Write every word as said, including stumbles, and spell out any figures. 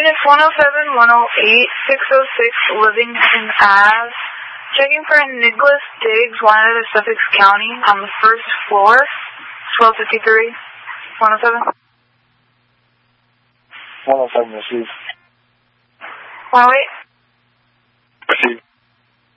Units one oh seven, one oh eight, six oh six Livingston Avenue. Checking for Nicholas Diggs, wanted at Sussex County on the first floor, twelve fifty-three, one oh seven. one oh seven received. one oh eight.